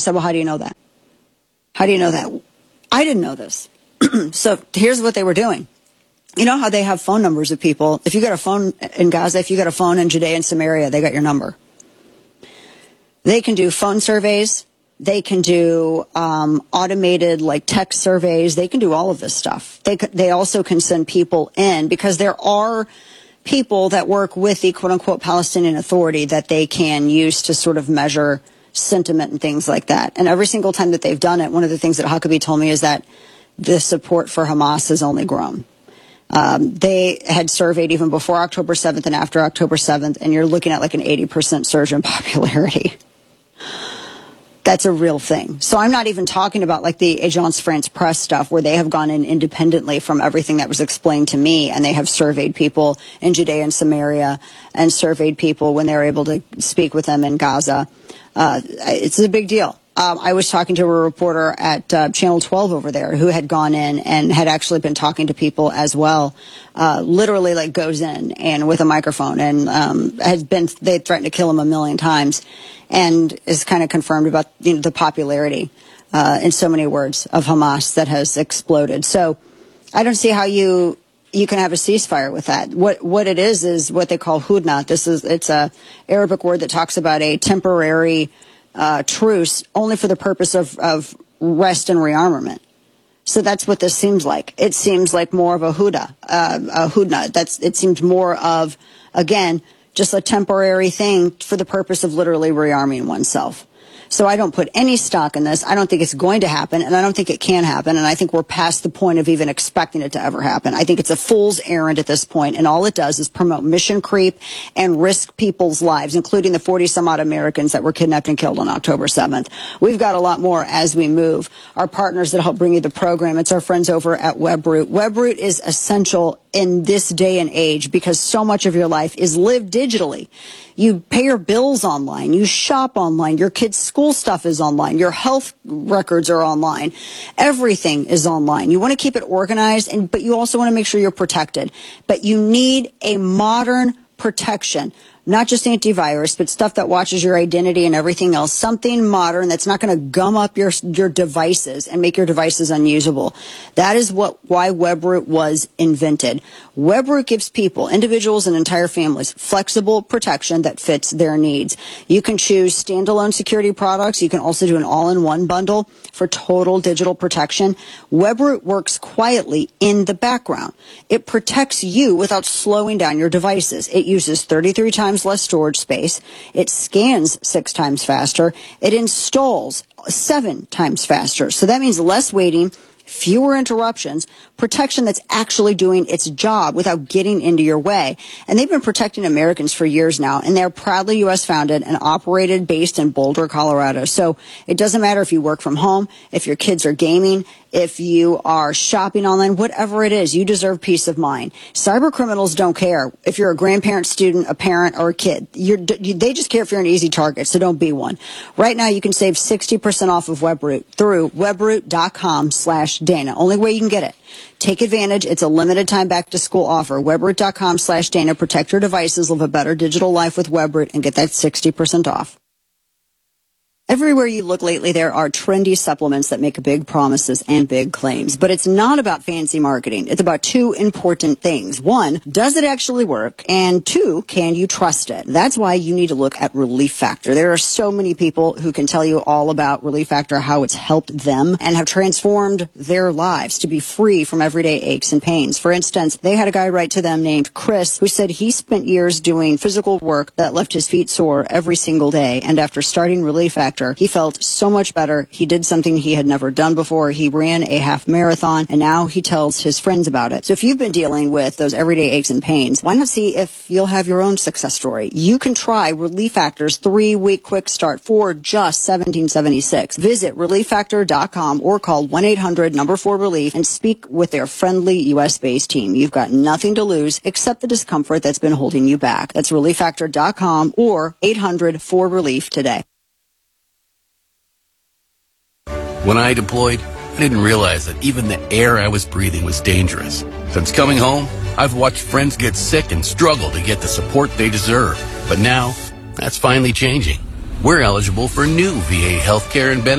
said, well, how do you know that? How do you know that? I didn't know this. So here's what they were doing. You know how they have phone numbers of people? If you got a phone in Gaza, if you got a phone in Judea and Samaria, they got your number. They can do phone surveys. They can do automated like text surveys. They can do all of this stuff. They also can send people in because there are people that work with the quote unquote Palestinian Authority that they can use to sort of measure sentiment and things like that. And every single time that they've done it, one of the things that Huckabee told me is that the support for Hamas has only grown. They had surveyed even before October 7th and after October 7th, and you're looking at like an 80% surge in popularity. That's a real thing. So I'm not even talking about like the Agence France Presse stuff where they have gone in independently from everything that was explained to me, and they have surveyed people in Judea and Samaria and surveyed people when they were able to speak with them in Gaza. It's a big deal. I was talking to a reporter at Channel 12 over there who had gone in and had actually been talking to people as well. Literally like goes in and with a microphone and they threatened to kill him 1 million times and is kind of confirmed about the popularity in so many words of Hamas that has exploded. So I don't see how you can have a ceasefire with that. What it is what they call hudna. It's a Arabic word that talks about a temporary truce only for the purpose of rest and rearmament. So that's what this seems like. It seems like more of a hudna. It seems more of, again, just a temporary thing for the purpose of literally rearming oneself. So I don't put any stock in this. I don't think it's going to happen, and I don't think it can happen, and I think we're past the point of even expecting it to ever happen. I think it's a fool's errand at this point, and all it does is promote mission creep and risk people's lives, including the 40-some-odd Americans that were kidnapped and killed on October 7th. We've got a lot more as we move. Our partners that help bring you the program, it's our friends over at Webroot. Webroot is essential in this day and age because so much of your life is lived digitally. You pay your bills online. You shop online. Your kids' school stuff is online. Your health records are online. Everything is online. You want to keep it organized, but you also want to make sure you're protected. But you need a modern protection. Not just antivirus, but stuff that watches your identity and everything else. Something modern that's not going to gum up your devices and make your devices unusable. That is why Webroot was invented. Webroot gives people, individuals and entire families, flexible protection that fits their needs. You can choose standalone security products. You can also do an all-in-one bundle for total digital protection. Webroot works quietly in the background. It protects you without slowing down your devices. It uses 33 times less storage space. It scans 6 times faster. It installs 7 times faster. So that means less waiting, fewer interruptions, protection that's actually doing its job without getting into your way. And they've been protecting Americans for years now, and they're proudly U.S. founded and operated based in Boulder, Colorado. So it doesn't matter if you work from home, if your kids are gaming, if you are shopping online, whatever it is, you deserve peace of mind. Cyber criminals don't care if you're a grandparent, student, a parent, or a kid. They just care if you're an easy target, so don't be one. Right now, you can save 60% off of Webroot through webroot.com/Dana. Only way you can get it. Take advantage. It's a limited time back to school offer. Webroot.com/Dana. Protect your devices, live a better digital life with Webroot, and get that 60% off. Everywhere you look lately, there are trendy supplements that make big promises and big claims. But it's not about fancy marketing. It's about 2 important things. 1, does it actually work? And 2, can you trust it? That's why you need to look at Relief Factor. There are so many people who can tell you all about Relief Factor, how it's helped them and have transformed their lives to be free from everyday aches and pains. For instance, they had a guy write to them named Chris who said he spent years doing physical work that left his feet sore every single day. And after starting Relief Factor, he felt so much better. He did something he had never done before. He ran a half marathon, and now he tells his friends about it. So if you've been dealing with those everyday aches and pains, why not see if you'll have your own success story? You can try Relief Factor's 3-week quick start for just $17.76. Visit ReliefFactor.com or call 1-800-4RELIEF and speak with their friendly U.S.-based team. You've got nothing to lose except the discomfort that's been holding you back. That's ReliefFactor.com or 800-4RELIEF today. When I deployed, I didn't realize that even the air I was breathing was dangerous. Since coming home, I've watched friends get sick and struggle to get the support they deserve. But now, that's finally changing. We're eligible for new VA healthcare and benefits.